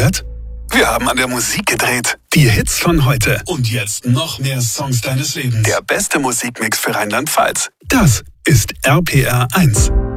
gehört? Wir haben an der Musik gedreht. Die Hits von heute. Und jetzt noch mehr Songs deines Lebens. Der beste Musikmix für Rheinland-Pfalz. Das ist RPR 1.